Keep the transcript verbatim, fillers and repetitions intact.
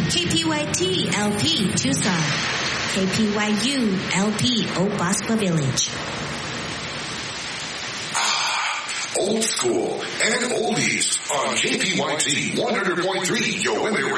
K P Y T L P Tucson, K P Y U L P Obaspa Village. Old school and oldies on K P Y T one hundred point three Yo M A